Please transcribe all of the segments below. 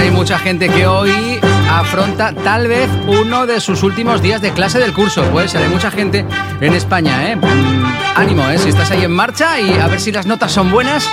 hay mucha gente que hoy afronta tal vez uno de sus últimos días de clase del curso. Puede ser, hay mucha gente en España, ¿eh? Ánimo, si estás ahí en marcha y a ver si las notas son buenas.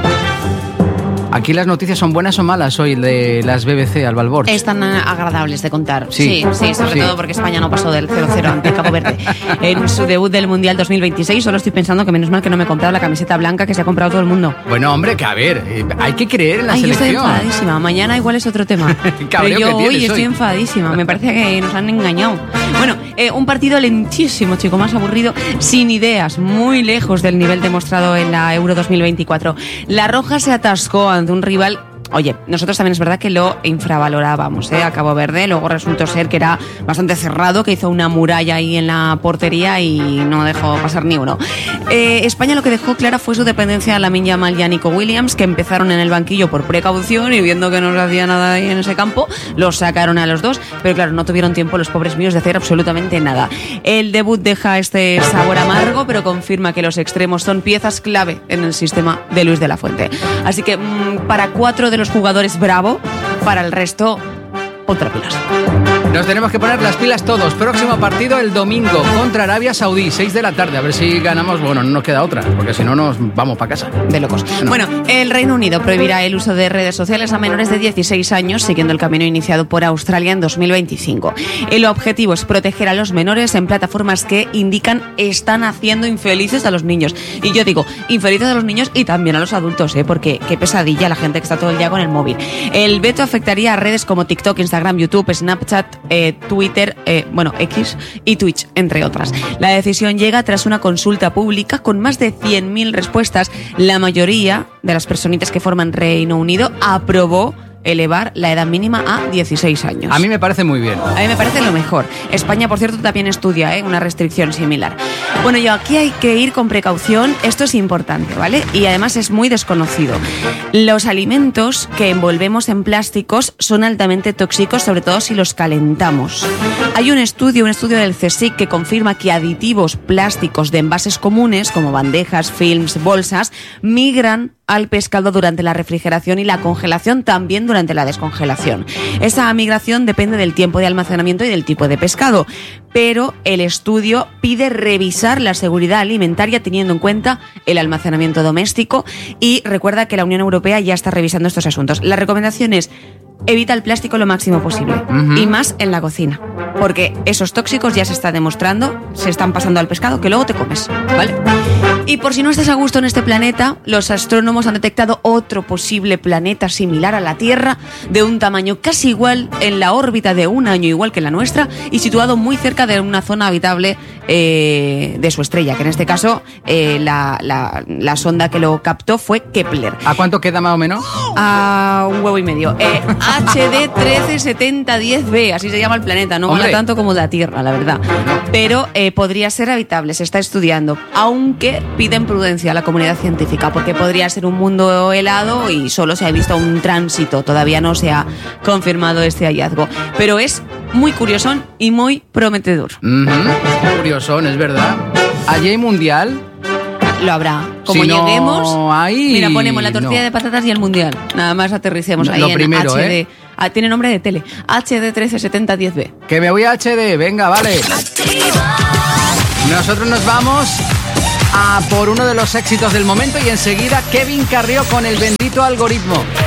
Aquí las noticias son buenas o malas hoy de las BBC al Balborch. Están agradables de contar. Sí, sobre todo porque España no pasó del 0-0 ante Cabo Verde. En su debut del Mundial 2026 solo estoy pensando que menos mal que no me he comprado la camiseta blanca que se ha comprado todo el mundo. Bueno, hombre, que a ver, hay que creer en la selección. Yo estoy enfadadísima. Mañana igual es otro tema. Pero yo hoy estoy enfadadísima. Me parece que nos han engañado. Bueno, un partido lentísimo, chico, más aburrido, sin ideas, muy lejos del nivel demostrado en la Euro 2024. La Roja se atascó ante un rival. Oye, nosotros también es verdad que lo infravalorábamos, a Cabo Verde. Luego resultó ser que era bastante cerrado, que hizo una muralla ahí en la portería y no dejó pasar ni uno. España lo que dejó clara fue su dependencia a Lamine Yamal y a Nico Williams, que empezaron en el banquillo por precaución y viendo que no se hacía nada ahí en ese campo, los sacaron a los dos. Pero claro, no tuvieron tiempo los pobres míos de hacer absolutamente nada. El debut deja este sabor amargo, pero confirma que los extremos son piezas clave en el sistema de Luis de la Fuente. Así que para 4 de los jugadores bravo, para el resto otra pilas. Nos tenemos que poner las pilas todos. Próximo partido el domingo contra Arabia Saudí, 6 de la tarde. A ver si ganamos. Bueno, no nos queda otra, porque si no nos vamos para casa. De locos. No. Bueno, el Reino Unido prohibirá el uso de redes sociales a menores de 16 años, siguiendo el camino iniciado por Australia en 2025. El objetivo es proteger a los menores en plataformas que indican están haciendo infelices a los niños. Y yo digo, infelices a los niños y también a los adultos, porque qué pesadilla la gente que está todo el día con el móvil. El veto afectaría a redes como TikTok, Instagram, YouTube, Snapchat, Twitter, X y Twitch, entre otras. La decisión llega tras una consulta pública con más de 100.000 respuestas. La mayoría de las personitas que forman Reino Unido aprobó elevar la edad mínima a 16 años. A mí me parece muy bien. A mí me parece lo mejor. España, por cierto, también estudia una restricción similar. Bueno, aquí hay que ir con precaución. Esto es importante, ¿vale? Y además es muy desconocido. Los alimentos que envolvemos en plásticos son altamente tóxicos, sobre todo si los calentamos. Hay un estudio del CSIC que confirma que aditivos plásticos de envases comunes, como bandejas, films, bolsas, migran al pescado durante la refrigeración y la congelación, también durante la descongelación. Esa migración depende del tiempo de almacenamiento y del tipo de pescado, pero el estudio pide revisar la seguridad alimentaria teniendo en cuenta el almacenamiento doméstico y recuerda que la Unión Europea ya está revisando estos asuntos. La recomendación es: evita el plástico lo máximo posible, y más en la cocina, porque esos tóxicos ya se está demostrando, se están pasando al pescado que luego te comes, ¿vale? Y por si no estás a gusto en este planeta, los astrónomos han detectado otro posible planeta similar a la Tierra, de un tamaño casi igual, en la órbita de un año igual que la nuestra, y situado muy cerca de una zona habitable de su estrella, que en este caso la sonda que lo captó fue Kepler. ¿A cuánto queda más o menos? A un huevo y medio. HD 137010b, así se llama el planeta, no mola tanto como la Tierra, la verdad. Pero podría ser habitable, se está estudiando, aunque piden prudencia a la comunidad científica, porque podría ser un mundo helado y solo se ha visto un tránsito, todavía no se ha confirmado este hallazgo. Pero es muy curiosón y muy prometedor. Curiosón, es verdad. Allí hay mundial. Lo habrá. Como si lleguemos, no hay, mira, ponemos la tortilla de patatas y el mundial. Nada más aterricemos ahí lo en primero, HD. Tiene nombre de tele. HD 137010b. Que me voy a HD, venga, vale. Nosotros nos vamos a por uno de los éxitos del momento y enseguida Kevin Carrió con El Bendito Algoritmo.